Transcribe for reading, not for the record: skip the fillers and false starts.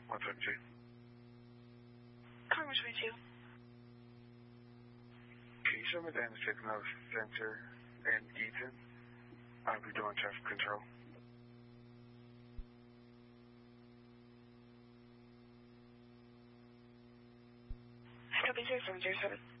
122. Car 122. Can you show me the intersection of Center and Eaton? I'll be doing traffic control. Copy 0707.